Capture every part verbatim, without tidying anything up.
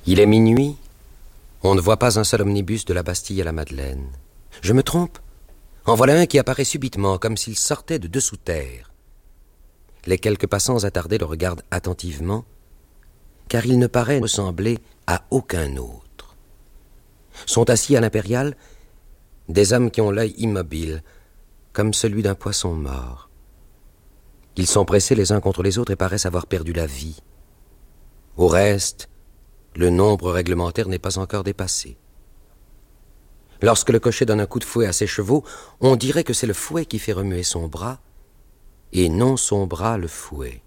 Il est minuit, on ne voit pas un seul omnibus de la Bastille à la Madeleine. Je me trompe? En voilà un qui apparaît subitement, comme s'il sortait de dessous terre. Les quelques passants attardés le regardent attentivement, car il ne paraît ressembler à aucun autre. Sont assis à l'Impériale des hommes qui ont l'œil immobile, comme celui d'un poisson mort. Ils sont pressés les uns contre les autres et paraissent avoir perdu la vie. Au reste, le nombre réglementaire n'est pas encore dépassé. Lorsque le cocher donne un coup de fouet à ses chevaux, on dirait que c'est le fouet qui fait remuer son bras, et non son bras le fouet.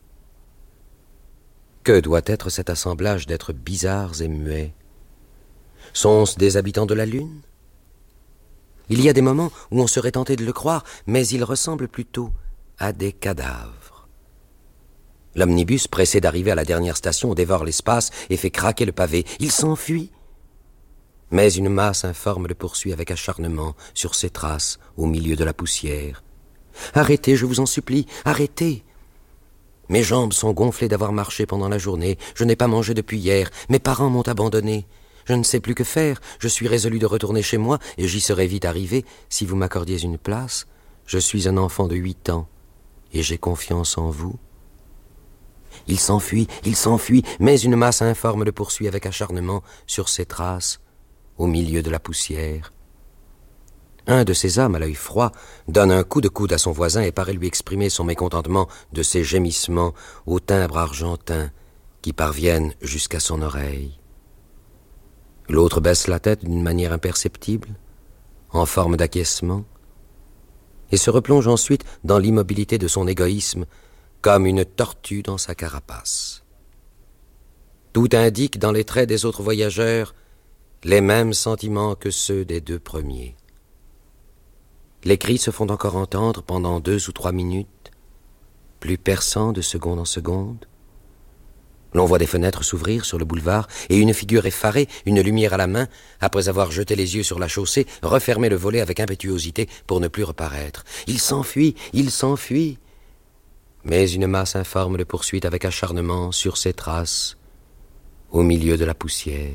Que doit être cet assemblage d'êtres bizarres et muets? Sont-ce des habitants de la Lune? Il y a des moments où on serait tenté de le croire, mais ils ressemblent plutôt à des cadavres. L'omnibus, pressé d'arriver à la dernière station, dévore l'espace et fait craquer le pavé. Il s'enfuit. Mais une masse informe le poursuit avec acharnement sur ses traces au milieu de la poussière. « Arrêtez, je vous en supplie, arrêtez !» Mes jambes sont gonflées d'avoir marché pendant la journée. Je n'ai pas mangé depuis hier. Mes parents m'ont abandonné. Je ne sais plus que faire. Je suis résolu de retourner chez moi et j'y serai vite arrivé si vous m'accordiez une place. Je suis un enfant de huit ans et j'ai confiance en vous. Il s'enfuit, il s'enfuit, mais une masse informe le poursuit avec acharnement sur ses traces au milieu de la poussière. Un de ces hommes à l'œil froid donne un coup de coude à son voisin et paraît lui exprimer son mécontentement de ces gémissements au timbre argentin qui parviennent jusqu'à son oreille. L'autre baisse la tête d'une manière imperceptible, en forme d'acquiescement, et se replonge ensuite dans l'immobilité de son égoïsme comme une tortue dans sa carapace. Tout indique dans les traits des autres voyageurs les mêmes sentiments que ceux des deux premiers. Les cris se font encore entendre pendant deux ou trois minutes, plus perçants de seconde en seconde. L'on voit des fenêtres s'ouvrir sur le boulevard et une figure effarée, une lumière à la main, après avoir jeté les yeux sur la chaussée, refermer le volet avec impétuosité pour ne plus reparaître. Il s'enfuit, il s'enfuit. Mais une masse informe le poursuit avec acharnement sur ses traces, au milieu de la poussière.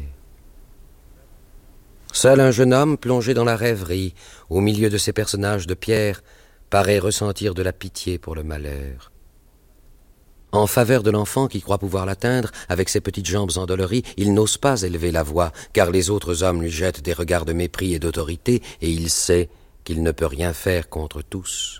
Seul un jeune homme plongé dans la rêverie, au milieu de ces personnages de pierre, paraît ressentir de la pitié pour le malheur. En faveur de l'enfant qui croit pouvoir l'atteindre, avec ses petites jambes endolories, il n'ose pas élever la voix, car les autres hommes lui jettent des regards de mépris et d'autorité, et il sait qu'il ne peut rien faire contre tous.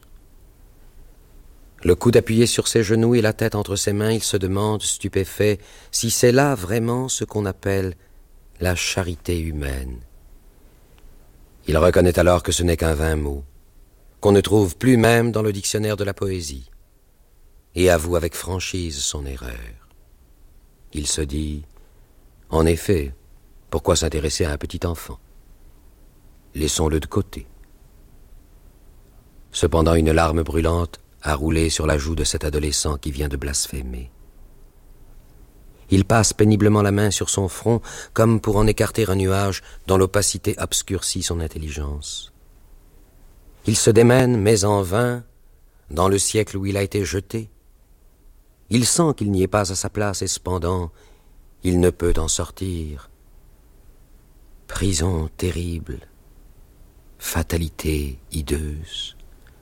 Le coude appuyé sur ses genoux et la tête entre ses mains, il se demande, stupéfait, si c'est là vraiment ce qu'on appelle la charité humaine. Il reconnaît alors que ce n'est qu'un vain mot, qu'on ne trouve plus même dans le dictionnaire de la poésie, et avoue avec franchise son erreur. Il se dit, en effet, pourquoi s'intéresser à un petit enfant? Laissons-le de côté. Cependant, une larme brûlante a roulé sur la joue de cet adolescent qui vient de blasphémer. Il passe péniblement la main sur son front, comme pour en écarter un nuage dont l'opacité obscurcit son intelligence. Il se démène, mais en vain, dans le siècle où il a été jeté. Il sent qu'il n'y est pas à sa place et cependant, il ne peut en sortir. Prison terrible, fatalité hideuse.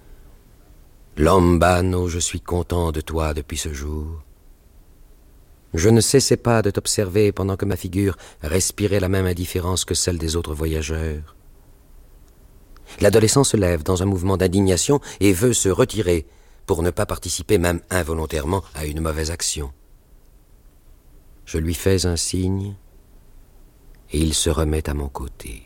Lombano, je suis content de toi depuis ce jour. Je ne cessais pas de t'observer pendant que ma figure respirait la même indifférence que celle des autres voyageurs. L'adolescent se lève dans un mouvement d'indignation et veut se retirer pour ne pas participer même involontairement à une mauvaise action. Je lui fais un signe et il se remet à mon côté.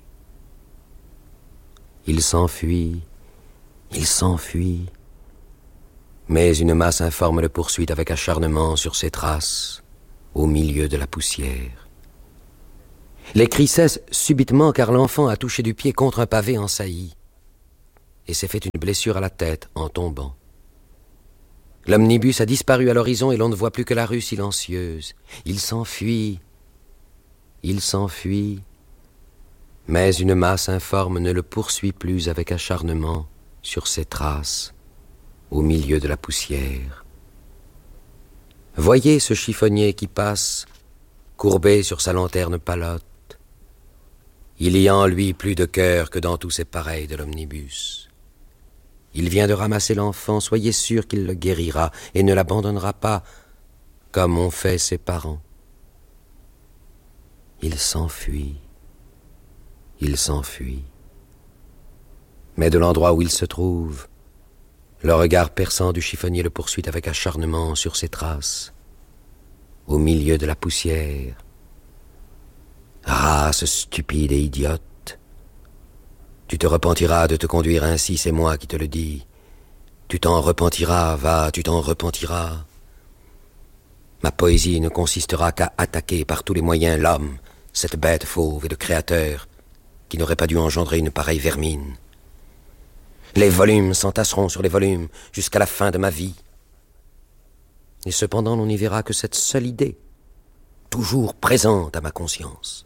Il s'enfuit, il s'enfuit, mais une masse informe le poursuit avec acharnement sur ses traces, au milieu de la poussière. Les cris cessent subitement car l'enfant a touché du pied contre un pavé en saillie et s'est fait une blessure à la tête en tombant. L'omnibus a disparu à l'horizon et l'on ne voit plus que la rue silencieuse. Il s'enfuit, il s'enfuit, mais une masse informe ne le poursuit plus avec acharnement sur ses traces, au milieu de la poussière. Voyez ce chiffonnier qui passe courbé sur sa lanterne palote. Il y a en lui plus de cœur que dans tous ses pareils de l'omnibus. Il vient de ramasser l'enfant, soyez sûr qu'il le guérira et ne l'abandonnera pas, comme ont fait ses parents. Il s'enfuit, il s'enfuit. Mais de l'endroit où il se trouve, le regard perçant du chiffonnier le poursuit avec acharnement sur ses traces, au milieu de la poussière. Race stupide et idiote, tu te repentiras de te conduire ainsi, c'est moi qui te le dis. Tu t'en repentiras, va, tu t'en repentiras. Ma poésie ne consistera qu'à attaquer par tous les moyens l'homme, cette bête fauve et de créateur, qui n'aurait pas dû engendrer une pareille vermine. Les volumes s'entasseront sur les volumes jusqu'à la fin de ma vie. Et cependant, l'on n'y verra que cette seule idée, toujours présente à ma conscience.